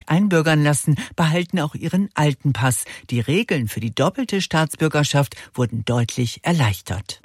sich einbürgern lassen, behalten auch ihren alten Pass. Die Regeln für die doppelte Staatsbürgerschaft wurden deutlich erleichtert.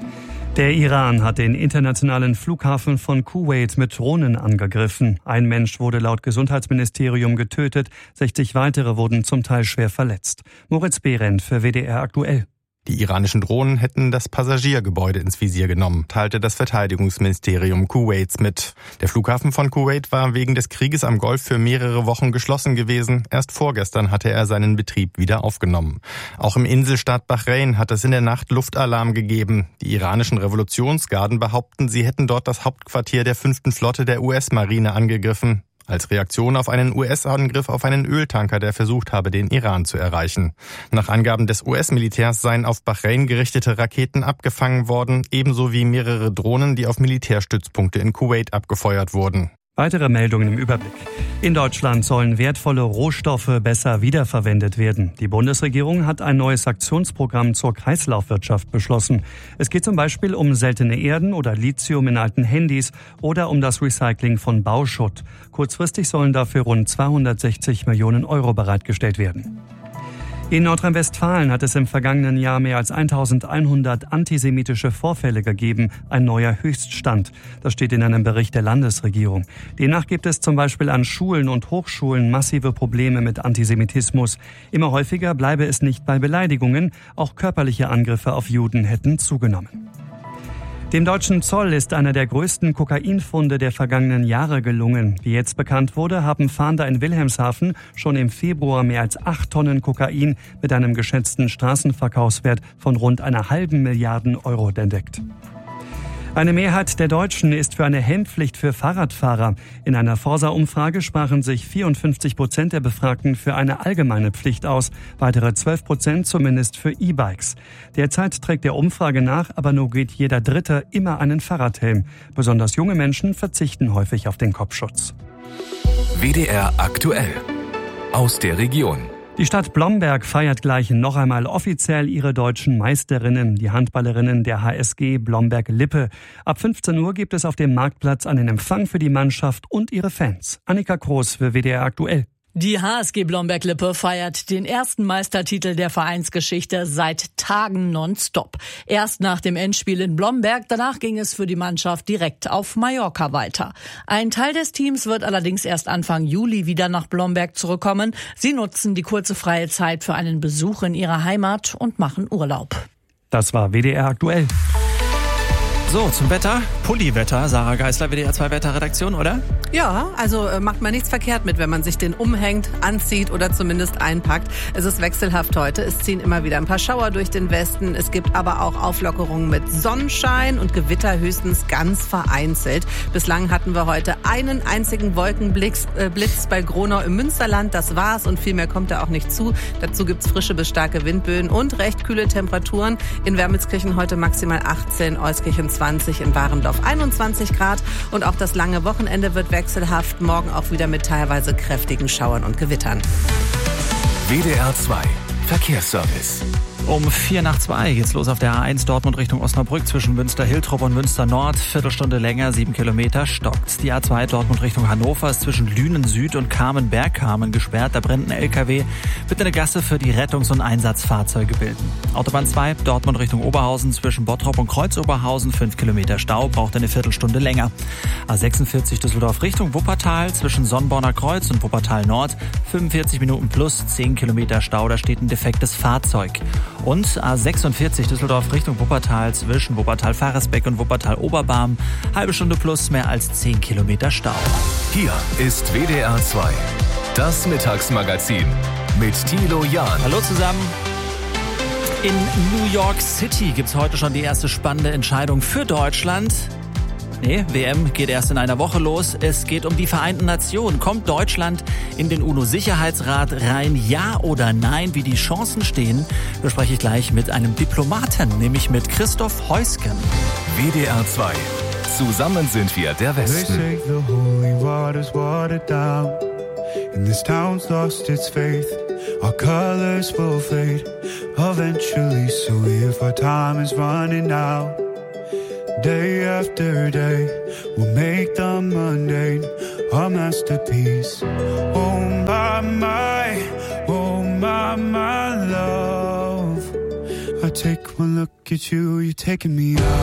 Der Iran hat den internationalen Flughafen von Kuwait mit Drohnen angegriffen. Ein Mensch wurde laut Gesundheitsministerium getötet, 60 weitere wurden zum Teil schwer verletzt. Moritz Behrendt für WDR aktuell. Die iranischen Drohnen hätten das Passagiergebäude ins Visier genommen, teilte das Verteidigungsministerium Kuwaits mit. Der Flughafen von Kuwait war wegen des Krieges am Golf für mehrere Wochen geschlossen gewesen. Erst vorgestern hatte er seinen Betrieb wieder aufgenommen. Auch im Inselstaat Bahrain hat es in der Nacht Luftalarm gegeben. Die iranischen Revolutionsgarden behaupten, sie hätten dort das Hauptquartier der 5. Flotte der US-Marine angegriffen. Als Reaktion auf einen US-Angriff auf einen Öltanker, der versucht habe, den Iran zu erreichen. Nach Angaben des US-Militärs seien auf Bahrain gerichtete Raketen abgefangen worden, ebenso wie mehrere Drohnen, die auf Militärstützpunkte in Kuwait abgefeuert wurden. Weitere Meldungen im Überblick. In Deutschland sollen wertvolle Rohstoffe besser wiederverwendet werden. Die Bundesregierung hat ein neues Aktionsprogramm zur Kreislaufwirtschaft beschlossen. Es geht zum Beispiel um seltene Erden oder Lithium in alten Handys oder um das Recycling von Bauschutt. Kurzfristig sollen dafür rund 260 Millionen Euro bereitgestellt werden. In Nordrhein-Westfalen hat es im vergangenen Jahr mehr als 1100 antisemitische Vorfälle gegeben, ein neuer Höchststand. Das steht in einem Bericht der Landesregierung. Demnach gibt es zum Beispiel an Schulen und Hochschulen massive Probleme mit Antisemitismus. Immer häufiger bleibe es nicht bei Beleidigungen, auch körperliche Angriffe auf Juden hätten zugenommen. Dem deutschen Zoll ist einer der größten Kokainfunde der vergangenen Jahre gelungen. Wie jetzt bekannt wurde, haben Fahnder in Wilhelmshaven schon im Februar mehr als 8 Tonnen Kokain mit einem geschätzten Straßenverkaufswert von rund 1,5 Milliarden Euro entdeckt. Eine Mehrheit der Deutschen ist für eine Helmpflicht für Fahrradfahrer. In einer Forsa-Umfrage sprachen sich 54% der Befragten für eine allgemeine Pflicht aus, weitere 12% zumindest für E-Bikes. Derzeit trägt der Umfrage nach aber nur jeder Dritte immer einen Fahrradhelm. Besonders junge Menschen verzichten häufig auf den Kopfschutz. WDR aktuell aus der Region. Die Stadt Blomberg feiert gleich noch einmal offiziell ihre deutschen Meisterinnen, die Handballerinnen der HSG Blomberg-Lippe. Ab 15 Uhr gibt es auf dem Marktplatz einen Empfang für die Mannschaft und ihre Fans. Annika Kroos für WDR aktuell. Die HSG Blomberg-Lippe feiert den ersten Meistertitel der Vereinsgeschichte seit Tagen nonstop. Erst nach dem Endspiel in Blomberg, danach ging es für die Mannschaft direkt auf Mallorca weiter. Ein Teil des Teams wird allerdings erst Anfang Juli wieder nach Blomberg zurückkommen. Sie nutzen die kurze freie Zeit für einen Besuch in ihrer Heimat und machen Urlaub. Das war WDR aktuell. So, zum Wetter. Pulliwetter, Sarah Geisler, WDR 2 Wetterredaktion, oder? Ja, also macht man nichts verkehrt mit, wenn man sich den umhängt, anzieht oder zumindest einpackt. Es ist wechselhaft heute. Es ziehen immer wieder ein paar Schauer durch den Westen. Es gibt aber auch Auflockerungen mit Sonnenschein und Gewitter höchstens ganz vereinzelt. Bislang hatten wir heute einen einzigen Wolkenblitz bei Gronau im Münsterland. Das war's und viel mehr kommt da auch nicht zu. Dazu gibt's frische bis starke Windböen und recht kühle Temperaturen. In Wermelskirchen heute maximal 18, Euskirchen 20, in Warendorf 21 Grad. Und auch das lange Wochenende wird wechselhaft. Morgen auch wieder mit teilweise kräftigen Schauern und Gewittern. WDR 2 Verkehrsservice. Um 2:04 geht's los auf der A1 Dortmund Richtung Osnabrück zwischen Münster-Hiltrop und Münster-Nord. Viertelstunde länger, 7 Kilometer, stockt. Die A2 Dortmund Richtung Hannover ist zwischen Lünen Süd und Carmen-Bergkamen gesperrt. Da brennt ein LKW. Bitte eine Gasse für die Rettungs- und Einsatzfahrzeuge bilden. Autobahn 2 Dortmund Richtung Oberhausen zwischen Bottrop und Kreuz-Oberhausen. 5 Kilometer Stau, braucht eine Viertelstunde länger. A46 Düsseldorf Richtung Wuppertal zwischen Sonnborner Kreuz und Wuppertal Nord. 45 Minuten plus 10 Kilometer Stau, da steht ein defektes Fahrzeug. Und A46 Düsseldorf Richtung Wuppertal zwischen Wuppertal-Faresbeck und Wuppertal-Oberbarm. Halbe Stunde plus mehr als 10 Kilometer Stau. Hier ist WDR 2, das Mittagsmagazin mit Thilo Jahn. Hallo zusammen. In New York City gibt's heute schon die erste spannende Entscheidung für Deutschland. Nee, WM geht erst in einer Woche los. Es geht um die Vereinten Nationen. Kommt Deutschland in den UNO-Sicherheitsrat rein? Ja oder nein? Wie die Chancen stehen, bespreche ich gleich mit einem Diplomaten, nämlich mit Christoph Heusken. WDR 2. Zusammen sind wir der Westen. Our colors will fade eventually, so if our time is running out, day after day, we'll make the mundane a masterpiece. Oh, my love. I take one look at you, you're taking me out.